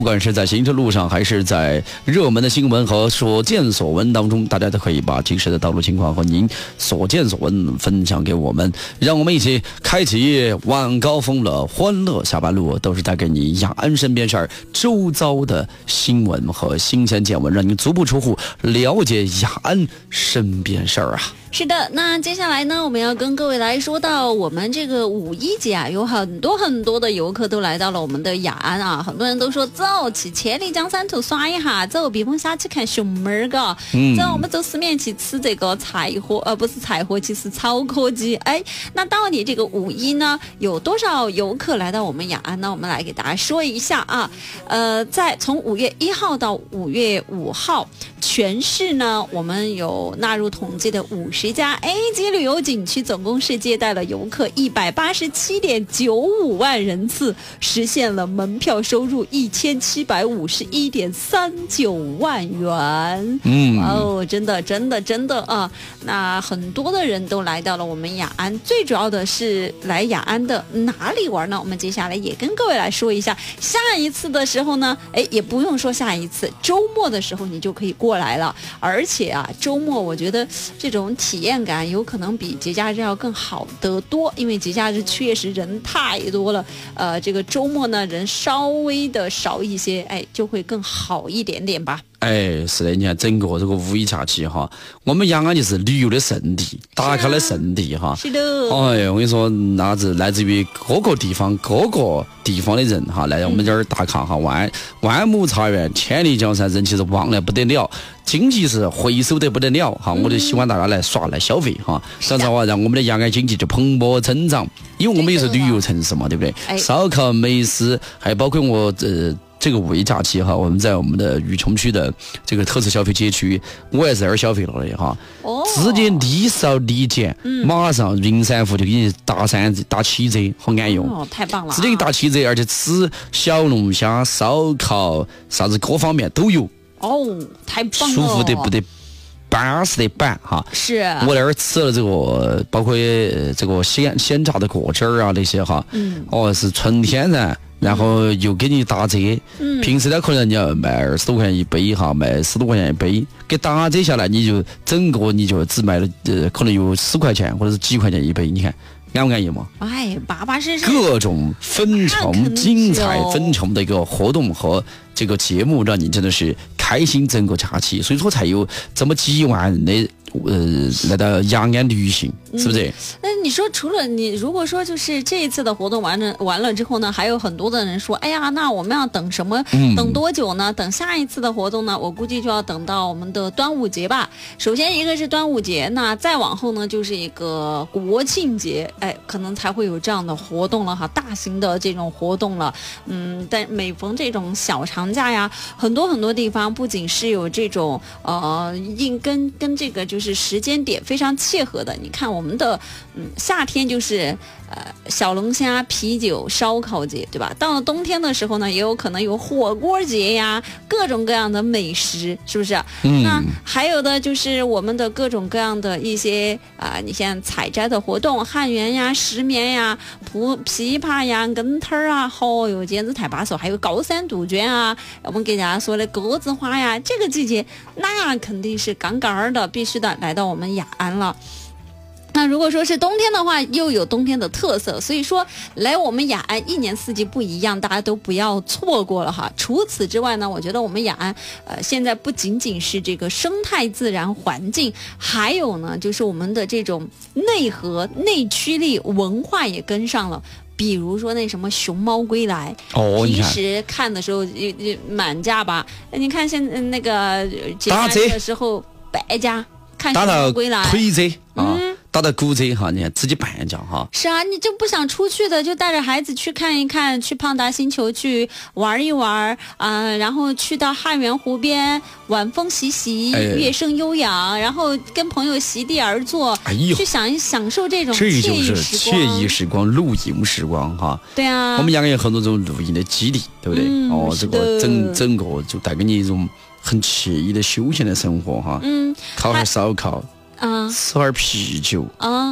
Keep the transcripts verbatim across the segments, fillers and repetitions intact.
不管是在行车路上，还是在热门的新闻和所见所闻当中，大家都可以把及时的道路情况和您所见所闻分享给我们，让我们一起开启晚高峰的欢乐下班路，都是带给你雅安身边事儿、周遭的新闻和新鲜见闻，让您足不出户了解雅安身边事儿啊。 是的，那接下来呢，我们要跟各位来说到我们这个五一节啊，有很多很多的游客都来到了我们的雅安啊，很多人都说走去千里江山头耍一下，走避风峡去看熊猫儿嘎，嗯，走我们走四面去吃这个菜货，呃，不是菜货，其实炒壳鸡。哎，那到底这个五一呢，有多少游客来到我们雅安呢？我们来给大家说一下啊，呃，在从五月一号到五月五号，全市呢，我们有纳入统计的五十家 A 级旅游景区，总共是接待了游客一百八十七点九五万人次，实现了门票收入一千七百五十一点三九万元。嗯，哦，真的，真的，真的啊！那很多的人都来到了我们雅安，最主要的是来雅安的哪里玩呢？我们接下来也跟各位来说一下。下一次的时候呢，哎，也不用说下一次，周末的时候你就可以过来了。而且啊，周末我觉得这种体验感有可能比节假日要更好得多，因为节假日确实人太多了，呃，这个周末呢人稍微的少一些，哎，就会更好一点点吧。 哎，是的，你看整个这个五一假期哈，我们雅安就是旅游的圣地，打卡的圣地哈。 是的。 哎，我跟你说，那是来自于各个地方、各个地方的人哈，来我们这儿打卡哈。万万亩茶园、千里江山，人气是旺得不得了，经济是回收得不得了哈。我就希望大家来耍、来消费哈，这样子的话，让我们的雅安经济就蓬勃增长，因为我们也是旅游城市嘛，对不对？哎、烧烤、美食，还包括我呃。这个五一假期哈，我们在我们的渝中区的这个特色消费街区，我也是在这儿消费了的哈。哦，直接立扫立减，嗯、马上云山湖就给你打三打七折，好安用。 哦，太棒了、啊！ 直接给打七折，而且吃小龙虾、烧烤，啥子各方面都有。 哦，太棒了！ 舒服得不得。巴适的板哈， 是我在那儿吃了这个，包括这个鲜鲜榨的果汁儿啊那些哈，嗯，哦是纯天然，然后又给你打折，嗯，平时呢可能你要卖二十多块钱一杯哈，卖十多块钱一杯，给打折下来你就整个你就只卖了呃可能有十块钱或者是几块钱一杯，你看安不安逸嘛？ 哎，巴巴适适， 各种纷呈精彩纷呈的一个活动和这个节目，让你真的是开心整个假期，所以说才有这么几万人的呃来到雅安旅行，是不是？ 那、嗯、你说除了你，如果说就是这一次的活动完了完了之后呢，还有很多的人说，哎呀，那我们要等什么？嗯、等多久呢？等下一次的活动呢？我估计就要等到我们的端午节吧。首先一个是端午节，那再往后呢就是一个国庆节，哎，可能才会有这样的活动了哈，大型的这种活动了。嗯，但每逢这种小长假呀，很多很多地方不仅是有这种呃，应跟跟这个就是时间点非常切合的。你看我们的嗯夏天就是呃小龙虾、啤酒、烧烤节，对吧？到了冬天的时候呢，也有可能有火锅节呀，各种各样的美食，是不是？嗯。那还有的就是我们的各种各样的一些啊、呃，你像采摘的活动，汉源呀、石棉呀、枇枇杷呀、跟头儿啊，哦哟，简直太巴适！还有高山杜鹃啊，我们给大家说的鸽子花呀，这个季节那肯定是杠杠的，必须的来到我们雅安了。那如果说是冬天的话，又有冬天的特色，所以说来我们雅安一年四季不一样，大家都不要错过了哈。除此之外呢，我觉得我们雅安呃现在不仅仅是这个生态自然环境，还有呢就是我们的这种内核内驱力文化也跟上了。比如说那什么熊猫归来，哦，平时看的时候满价吧，你看现在那个节假日的时候百家看熊猫归来， 推折啊。嗯，打到骨折哈，你看自己办一下哈。 是啊，你就不想出去的，就带着孩子去看一看，去胖达星球去玩一玩啊、呃，然后去到汉源湖边晚风习习，哎、乐声悠扬，然后跟朋友席地而坐，哎、去享享受这种惬意时光。 这就是惬意时光、露营时光哈。 对啊， 我们雅安有很多这种露营的基地，对不对？嗯、哦，这个整整个就带给你一种很惬意的休闲的生活哈。嗯，烤点烧烤。啊，吃点啤酒啊，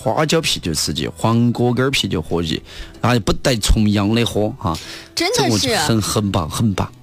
花椒啤酒刺激，黄果根啤酒合集，然后不带重阳的喝哈， 真的是很很棒，很棒。